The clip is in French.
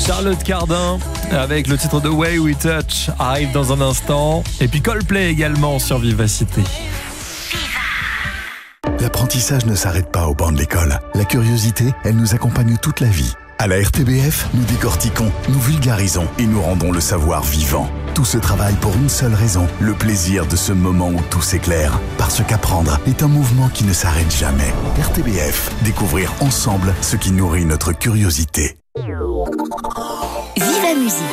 Charlotte Cardin avec le titre de Way We Touch arrive dans un instant. Et puis Coldplay également sur Vivacité. L'apprentissage ne s'arrête pas au banc de l'école. La curiosité, elle nous accompagne toute la vie. À la RTBF, nous décortiquons, nous vulgarisons et nous rendons le savoir vivant. Tout ce travail pour une seule raison, le plaisir de ce moment où tout s'éclaire. Parce qu'apprendre est un mouvement qui ne s'arrête jamais. RTBF, découvrir ensemble ce qui nourrit notre curiosité. Viva Musique.